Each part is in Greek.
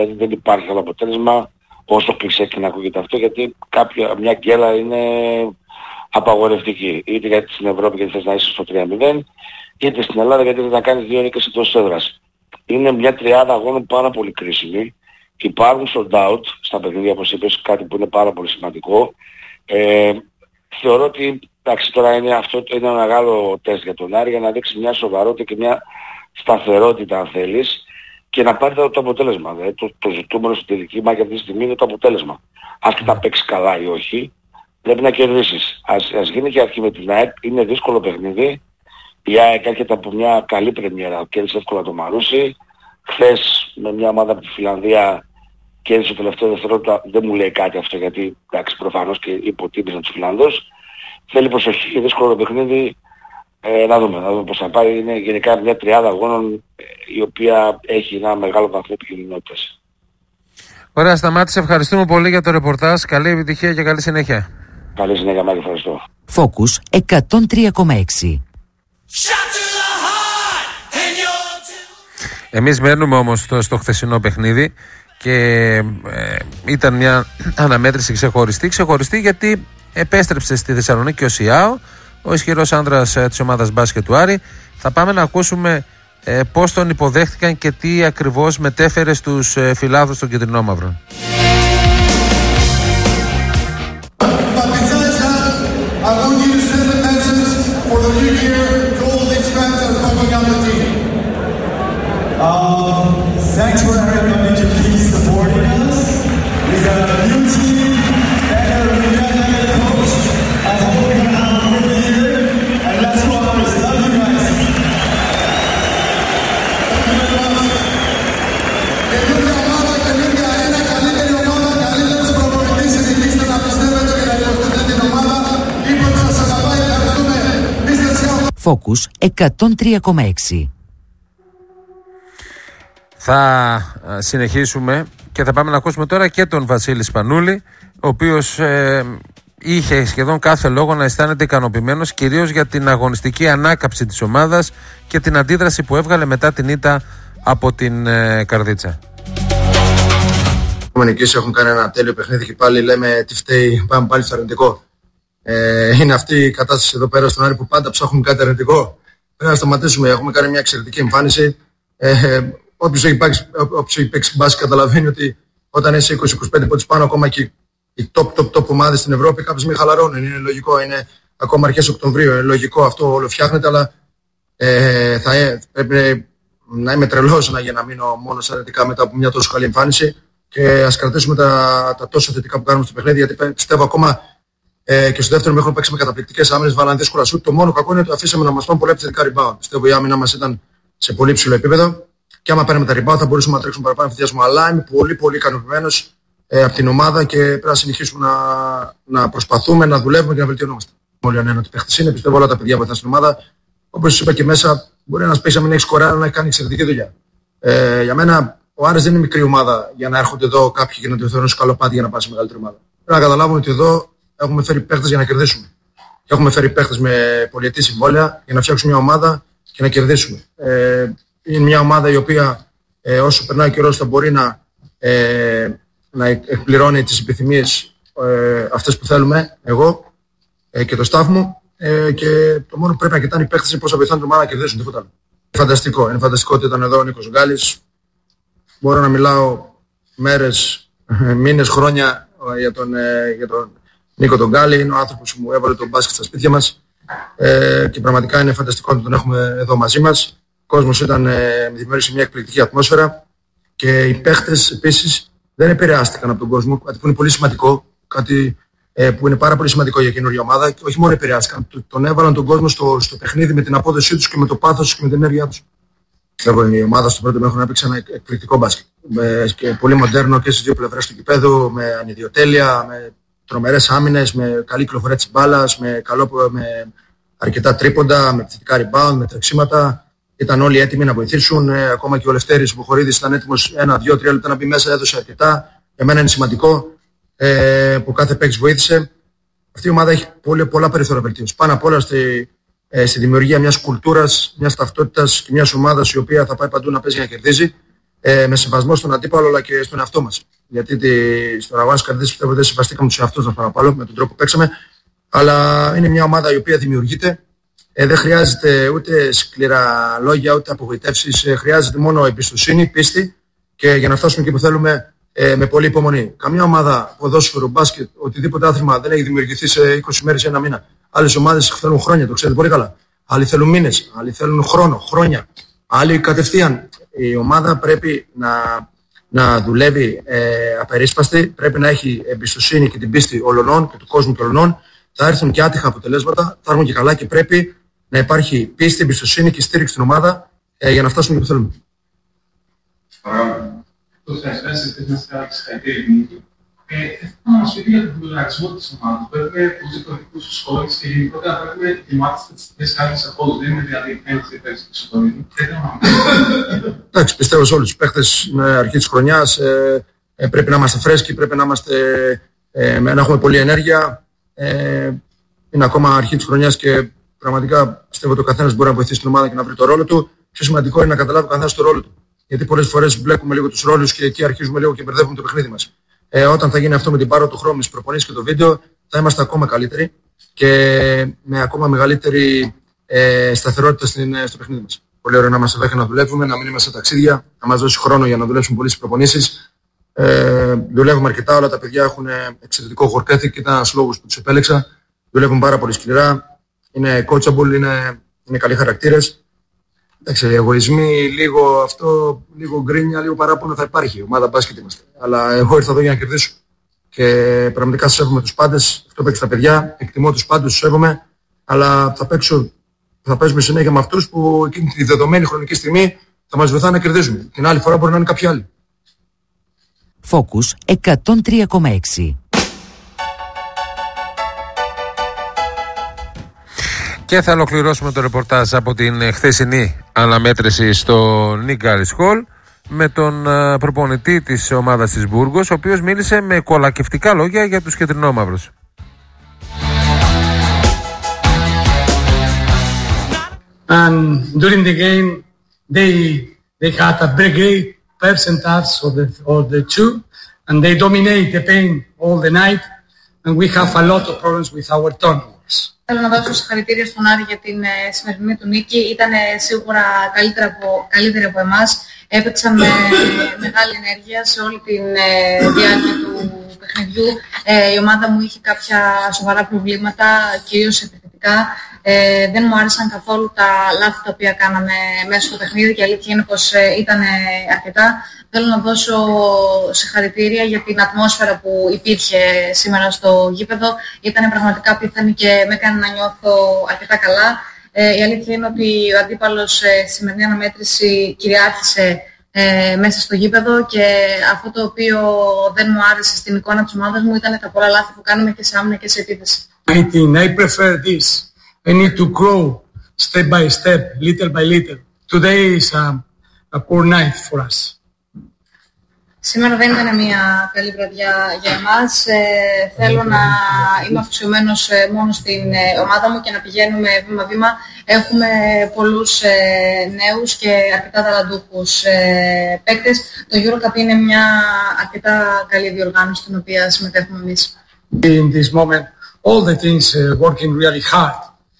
Δεν υπάρχει άλλο αποτέλεσμα, όσο κλεισέ και να ακούγεται αυτό, γιατί μια γκέλα είναι απαγορευτική. Είτε γιατί στην Ευρώπη γιατί θες να είσαι στο 3-0, είτε στην Ελλάδα γιατί θες να κάνεις 2 νίκες εκτός έδρας. Είναι μια τριάδα αγώνων πάρα πολύ κρίσιμη. Υπάρχουν sold out στα παιχνίδια, όπως είπες, κάτι που είναι πάρα πολύ σημαντικό. Θεωρώ ότι εντάξει, τώρα αυτό είναι ένα μεγάλο τεστ για τον Άρη για να δείξει μια σοβαρότητα και μια σταθερότητα, αν θέλεις, και να πάρει το αποτέλεσμα. Δηλαδή, το ζητούμενο στην τελική μάχη αυτή τη στιγμή είναι το αποτέλεσμα. Άσχετα παίξει καλά ή όχι, πρέπει να κερδίσεις. Ας γίνει και αρχή με την ΑΕΚ, είναι δύσκολο παιχνίδι. Η ΑΕΚ έρχεται από μια καλή πρεμιέρα, κέρδισε εύκολα το Μαρούσι. Χθες με μια ομάδα από τη Φιλανδία κέρδισε το τελευταίο δευτερόλεπτο. Δεν μου λέει κάτι αυτό, γιατί εντάξει, προφανώς και υποτίμησαν τους Φιλανδούς. Θέλει προσοχή, δύσκολο παιχνίδι. Να δούμε πώς θα πάει. Είναι γενικά μια τριάδα αγώνων η οποία έχει ένα μεγάλο βαθμό επικοινωνιότητας. Ωραία, Σταμάτη, ευχαριστούμε πολύ για το ρεπορτάζ. Καλή επιτυχία και καλή συνέχεια. Καλή συνέχεια, Μάκη, ευχαριστώ. Focus 103,6. Εμείς μένουμε όμως στο χθεσινό παιχνίδι και ήταν μια αναμέτρηση ξεχωριστή γιατί επέστρεψε στη Θεσσαλονίκη ο ΣΙΑΟ, ο ισχυρός άνδρας της ομάδας μπάσκετ του Άρη. Θα πάμε να ακούσουμε πώς τον υποδέχτηκαν και τι ακριβώς μετέφερε στους φιλάθλους των κεντρινόμαυρων. Thanks for everybody to keep supporting us. It's a new team that are really coach. I hope we can have a good year. And let's go on. Love you guys. Καινούργια ομάδα, καινούργια ένα, καλύτερη ομάδα, καλύτερος προπονητής. Συνεχίστε να πιστεύετε και να υποστηρίζετε την ομάδα. Είπαμε σας αγαπάει, ευχαριστούμε. Focus 103,6. Θα συνεχίσουμε και θα πάμε να ακούσουμε τώρα και τον Βασίλη Σπανούλη, ο οποίος είχε σχεδόν κάθε λόγο να αισθάνεται ικανοποιημένος, κυρίως για την αγωνιστική ανάκαψη της ομάδας και την αντίδραση που έβγαλε μετά την ήττα από την Καρδίτσα. Οι νικήσεις έχουν κάνει ένα τέλειο παιχνίδι και πάλι λέμε τι φταίει, πάμε πάλι στο αρνητικό. Είναι αυτή η κατάσταση εδώ πέρα στον Άρη που πάντα ψάχνουμε κάτι αρνητικό. Πρέπει να σταματήσουμε, έχουμε κάνει μια εξαιρετική εμφάνιση. Όποιος έχει παίξει μπάσκετ καταλαβαίνει ότι όταν είσαι 20-25 πόντους πάνω, ακόμα και οι top ομάδες στην Ευρώπη κάποιες μην χαλαρώνουν. Είναι λογικό, είναι ακόμα αρχές Οκτωβρίου. Είναι λογικό, αυτό όλο φτιάχνεται, αλλά πρέπει να είμαι τρελός για να μείνω μόνο αρνητικά μετά από μια τόσο καλή εμφάνιση και ας κρατήσουμε τα τόσο θετικά που κάνουμε στο παιχνίδι, γιατί πιστεύω ακόμα και στο δεύτερο μήχρονο παίξαμε καταπληκτικές άμυνες, βάλανε δύσκολα σουτ. Το μόνο κακό είναι ότι αφήσαμε να μας πάνε πολλά επιθετικά rebound. Πιστεύω η άμυνα μας ήταν σε πολύ ψηλό επίπεδο. Και άμα παίρνουμε τα rebound θα μπορούσαμε να τρέξουμε παραπάνω ευθυνδιασμό. Αλλά είμαι πολύ ικανοποιημένος από την ομάδα και πρέπει να συνεχίσουμε να προσπαθούμε, να δουλεύουμε και να βελτιωνόμαστε. Όλοι ανένωτοι παίχτες είναι, πιστεύω όλα τα παιδιά που ήταν στην ομάδα. Όπως σας είπα και μέσα, μπορεί να παίξει να μην έχει σκοράρει, αλλά να έχει κάνει εξαιρετική δουλειά. Για μένα, ο Άρης δεν είναι μικρή ομάδα για να έρχονται εδώ κάποιοι και να το θεωρούν σκαλοπάτι για να πάνε σε μεγαλύτερη ομάδα. Πρέπει να καταλάβουμε ότι εδώ έχουμε φέρει παίχτες για να κερδίσουμε. Και έχουμε φέρει παίχτες με πολυετή συμβόλαια για να φτιάξουμε μια ομάδα και να κερδίσουμε. Είναι μια ομάδα η οποία όσο περνάει ο καιρός θα μπορεί να εκπληρώνει τις επιθυμίες αυτές που θέλουμε εγώ και το staff μου και το μόνο που πρέπει να κοιτάνε οι παίχτες είναι πώς θα βοηθάνε την ομάδα να κερδίσουν, τίποτα άλλο. Είναι φανταστικό ότι ήταν εδώ ο Νίκος Γκάλης. Μπορώ να μιλάω μέρες, μήνες, χρόνια για τον Νίκο τον Γκάλη. Είναι ο άνθρωπος που μου έβαλε τον μπάσκετ στα σπίτια μας και πραγματικά είναι φανταστικό ότι τον έχουμε εδώ μαζί μας. Ο κόσμος δημιούργησε μια εκπληκτική ατμόσφαιρα και οι παίχτες επίσης δεν επηρεάστηκαν από τον κόσμο, κάτι που είναι πολύ σημαντικό, κάτι που είναι πάρα πολύ σημαντικό για καινούργια ομάδα. Και όχι μόνο επηρεάστηκαν, τον έβαλαν τον κόσμο στο παιχνίδι με την απόδοσή τους και με το πάθος τους και με την ενέργειά τους. Η ομάδα στο πρώτο μέχρι να παίξει ένα εκπληκτικό μπάσκετ. Και πολύ μοντέρνο και στις δύο πλευρές του γηπέδου, με ανιδιοτέλεια, με τρομερές άμυνες, με καλή κυκλοφορία της μπάλας, με αρκετά τρίποντα, με επιθετικά rebound, με τρεξίματα. Ήταν όλοι έτοιμοι να βοηθήσουν. Ακόμα και ο Λευτέρης Μποχορίδης ήταν έτοιμος 1-2-3 λεπτά να μπει μέσα, έδωσε αρκετά. Για μένα είναι σημαντικό που κάθε παίκτης βοήθησε. Αυτή η ομάδα έχει πολλά περιθώρια βελτίωσης. Πάνω απ' όλα στη δημιουργία μιας κουλτούρας, μιας ταυτότητας και μιας ομάδας η οποία θα πάει παντού να παίζει για να κερδίζει. με σεβασμό στον αντίπαλο αλλά και στον εαυτό μας. Γιατί στον αγώνα της Καρδίτας πιστεύω δεν σεβαστήκαμε τους εαυτούς μας παραπάνω με τον τρόπο που παίξαμε. Αλλά είναι μια ομάδα η οποία δημιουργείται. Δεν χρειάζεται ούτε σκληρά λόγια ούτε απογοητεύσεις. Χρειάζεται μόνο εμπιστοσύνη, πίστη και για να φτάσουμε εκεί που θέλουμε με πολλή υπομονή. Καμιά ομάδα ποδόσφαιρο, μπάσκετ, οτιδήποτε άθλημα δεν έχει δημιουργηθεί σε 20 μέρες ή ένα μήνα. Άλλες ομάδες θέλουν χρόνια, το ξέρετε πολύ καλά. Άλλοι θέλουν μήνες, άλλοι θέλουν χρόνια. Άλλοι κατευθείαν. Η ομάδα πρέπει να δουλεύει απερίσπαστη, πρέπει να έχει εμπιστοσύνη και την πίστη όλων και του κόσμου και όλων. Θα έρθουν και άτυχα αποτελέσματα, θα έρθουν και καλά και πρέπει να υπάρχει πίστη, εμπιστοσύνη και στήριξη στην ομάδα για να φτάσουμε εκεί που θέλουμε. Να μας πείτε για τον πλουραλισμό της ομάδας. Πρέπει πολλούς διαφορετικούς σχόλους και γενικότερα πρέπει να ετοιμάτε στατιστικές κάρτες από όλους. Δεν είναι δηλαδή ένας υπέρσης του σχολείου. Εντάξει, πιστεύω σε όλους τους παίχτες είναι αρχή της χρονιάς. Πρέπει να είμαστε φρέσκοι, πρέπει να έχουμε πολλή ενέργεια. Είναι ακόμα αρχή της χρονιάς και πραγματικά πιστεύω ότι ο καθένας μπορεί να βοηθήσει την ομάδα και να βρει το ρόλο του. Πιο σημαντικό είναι να καταλάβει ο καθένας το ρόλο του. Γιατί πολλές φορές μπλέκουμε λίγο τους ρόλους και εκεί αρχίζουμε λίγο και μπερδεύουμε το παιχνίδι μας. Όταν θα γίνει αυτό με την πάρο του χρόνου, τις προπονήσεις και το βίντεο, θα είμαστε ακόμα καλύτεροι και με ακόμα μεγαλύτερη σταθερότητα στο παιχνίδι μας. Πολύ ωραίο να είμαστε εδώ και να δουλεύουμε, να μην είμαστε σε ταξίδια, να μας δώσει χρόνο για να δουλέψουμε πολύ στις προπονήσεις. Δουλεύουμε αρκετά, όλα τα παιδιά έχουν εξαιρετικό work ethic και ήταν ένας λόγος που τους επέλεξα. Δουλεύουν πάρα πολύ σκληρά, είναι coachable, είναι καλοί χαρακτήρες. Εντάξει, εγωισμοί, λίγο γκρίνια, λίγο παράπονο θα υπάρχει. Η ομάδα μπάσκετ είμαστε. Αλλά εγώ ήρθα εδώ για να κερδίσω. Και πραγματικά σέβομαι τους πάντες. Αυτό παίξει τα παιδιά. Εκτιμώ τους πάντες, τους σέβομαι. Αλλά θα παίζουμε συνέχεια με αυτούς που εκείνη τη δεδομένη χρονική στιγμή θα μας βοηθάνε να κερδίζουμε. Την άλλη φορά μπορεί να είναι κάποιοι άλλοι. Focus 103,6. Και θα ολοκληρώσουμε το ρεπορτάζ από την χθεσινή αναμέτρηση στο Νίγκαρις Χολ με τον προπονητή της ομάδας της Μπούργος, ο οποίος μίλησε με κολακευτικά λόγια για τους κεντρινόμαυρους. And during the game, they had a very great percentage of the two, and they dominate the paint all the night, and we have a lot of problems with our turnovers. Θέλω να δώσω συγχαρητήρια στον Άρη για την σημερινή του νίκη. Ήταν σίγουρα καλύτερη από εμάς. Έπαιξαν με μεγάλη ενέργεια σε όλη τη διάρκεια του παιχνιδιού. Η ομάδα μου είχε κάποια σοβαρά προβλήματα, κυρίως επιθετικά. Δεν μου άρεσαν καθόλου τα λάθη τα οποία κάναμε μέσα στο παιχνίδι και η αλήθεια είναι πως ήταν αρκετά. Θέλω να δώσω συγχαρητήρια για την ατμόσφαιρα που υπήρχε σήμερα στο γήπεδο. Ήταν πραγματικά πιθανή και με έκανε να νιώθω αρκετά καλά. Η αλήθεια είναι ότι ο αντίπαλος στη σημερινή αναμέτρηση κυριάρχησε μέσα στο γήπεδο και αυτό το οποίο δεν μου άρεσε στην εικόνα της ομάδας μου ήταν τα πολλά λάθη που κάνουμε και σε άμυνα και σε επίθεση. I prefer this. I need to grow step by step, little by little. Today is a poor night for us. Σήμερα δεν ήταν μια καλή βραδιά για εμάς. Θέλω να είμαι αφοσιωμένος μόνο στην ομάδα μου και να πηγαίνουμε βήμα-βήμα. Έχουμε πολλούς νέους και αρκετά ταλαντούχους παίκτες. Το EuroCup είναι μια αρκετά καλή διοργάνωση στην οποία συμμετέχουμε εμείς. In this moment, all the teams working really hard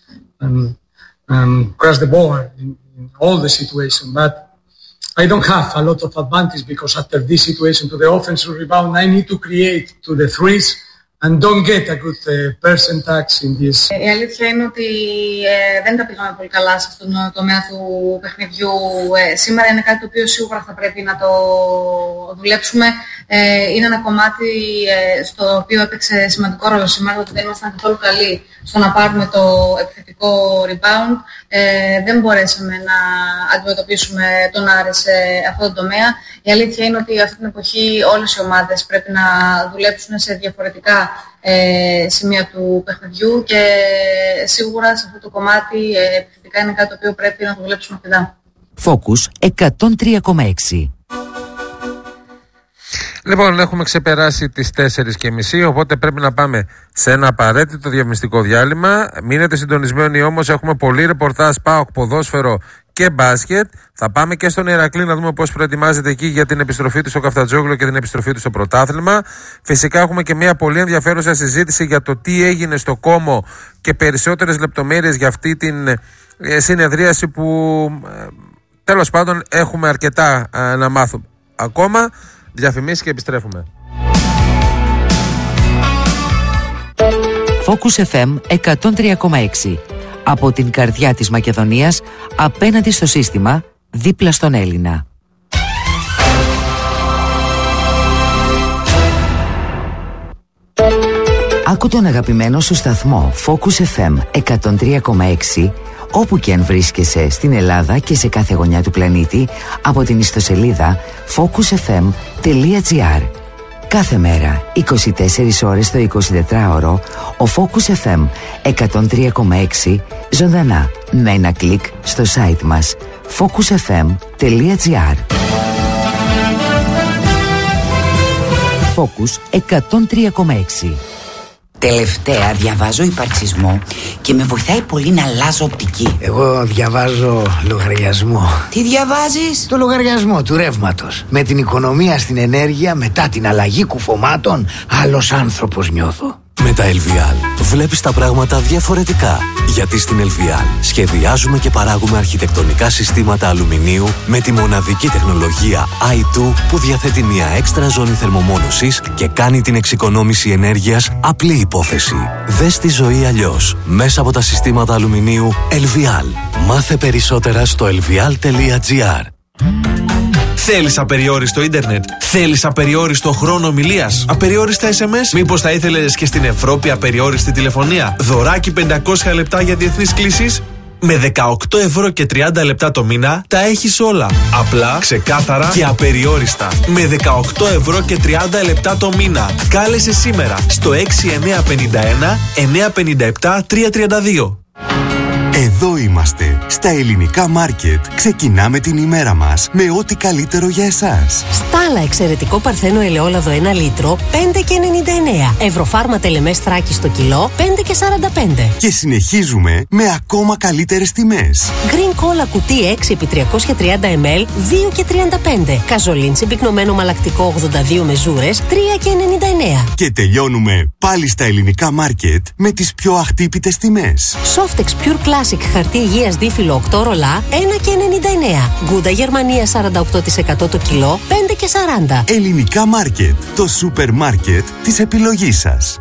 and cross the board in all the situation, but I don't have a lot of advantage because after this situation to the offensive rebound, I need to create to the threes and don't get a good percentage in this. Η αλήθεια είναι ότι δεν τα πήγαμε πολύ καλά σε αυτόν τον τομέα του παιχνιδιού. Σήμερα είναι κάτι το οποίο σίγουρα θα πρέπει να το δουλέψουμε. Είναι ένα κομμάτι στο οποίο έπαιξε σημαντικό ρόλο σήμερα, ότι δεν ήμασταν καθόλου καλοί στο να πάρουμε το επιθετικό rebound. Δεν μπορέσαμε να αντιμετωπίσουμε τον Άρη σε αυτό το τομέα. Η αλήθεια είναι ότι αυτή την εποχή όλες οι ομάδες πρέπει να δουλέψουν σε διαφορετικά σημεία του παιχνιδιού και σίγουρα σε αυτό το κομμάτι επιθετικά είναι κάτι το οποίο πρέπει να το δουλέψουμε αρκετά. Focus 103,6. Λοιπόν, έχουμε ξεπεράσει τις 4:30, οπότε πρέπει να πάμε σε ένα απαραίτητο διαφημιστικό διάλειμμα. Μείνετε συντονισμένοι όμως, έχουμε πολύ ρεπορτάζ ΠΑΟΚ, ποδόσφαιρο και μπάσκετ. Θα πάμε και στον Ηρακλή να δούμε πώς προετοιμάζεται εκεί για την επιστροφή του στο Καφτατζόγλιο και την επιστροφή του στο πρωτάθλημα. Φυσικά έχουμε και μια πολύ ενδιαφέρουσα συζήτηση για το τι έγινε στο Κόμο και περισσότερες λεπτομέρειες για αυτή την συνεδρίαση που τέλος πάντων έχουμε αρκετά να μάθουμε ακόμα. Διαφημίσεις και επιστρέφουμε. Focus FM 103,6. Από την καρδιά της Μακεδονίας, απέναντι στο σύστημα, δίπλα στον Έλληνα. Άκου τον αγαπημένο σου σταθμό Focus FM 103,6 όπου και αν βρίσκεσαι στην Ελλάδα και σε κάθε γωνιά του πλανήτη από την ιστοσελίδα focusfm.gr. Κάθε μέρα, 24 ώρες το 24ωρο, ο Focus FM 103,6 ζωντανά με ένα κλικ στο site μας focusfm.gr. Focus 103,6. Τελευταία διαβάζω υπαρξισμό και με βοηθάει πολύ να αλλάζω οπτική. Εγώ διαβάζω λογαριασμό. Τι διαβάζεις? Το λογαριασμό του ρεύματος. Με την οικονομία στην ενέργεια μετά την αλλαγή κουφωμάτων, άλλος άνθρωπος νιώθω. Με τα LVL βλέπεις τα πράγματα διαφορετικά. Γιατί στην LVL σχεδιάζουμε και παράγουμε αρχιτεκτονικά συστήματα αλουμινίου με τη μοναδική τεχνολογία i2 που διαθέτει μια έξτρα ζώνη θερμομόνωσης και κάνει την εξοικονόμηση ενέργειας απλή υπόθεση. Δες τη ζωή αλλιώς μέσα από τα συστήματα αλουμινίου LVL. Μάθε περισσότερα στο lvl.gr. Θέλεις απεριόριστο ίντερνετ? Θέλεις απεριόριστο χρόνο ομιλίας? Απεριόριστα SMS? Μήπως θα ήθελες και στην Ευρώπη απεριόριστη τηλεφωνία? Δωράκι 500 λεπτά για διεθνείς κλήσεις? Με 18 ευρώ και 30 λεπτά το μήνα τα έχεις όλα. Απλά, ξεκάθαρα και απεριόριστα. Με 18 ευρώ και 30 λεπτά το μήνα. Κάλεσε σήμερα στο 6951 957 332. Εδώ είμαστε, στα ελληνικά μάρκετ. Ξεκινάμε την ημέρα μας με ό,τι καλύτερο για εσάς. Στάλα εξαιρετικό παρθένο ελαιόλαδο 1 λίτρο, 5,99. Ευρωφάρμα τελεμές Θράκη στο κιλό, 5,45. Και συνεχίζουμε με ακόμα καλύτερες τιμές. Green Cola κουτί 6x330 ml, 2,35. Καζολίντσι πυκνωμένο μαλακτικό 82 μεζούρες, 3,99. Και τελειώνουμε πάλι στα ελληνικά μάρκετ με τις πιο αχτύπητες τιμές. Softex Pure Classic χαρτί υγείας δίφυλλο 8 ρολά, 1,99. Γκούντα Γερμανία 48% το κιλό, 5,40. Ελληνικά μάρκετ, το σούπερ μάρκετ της επιλογής σας.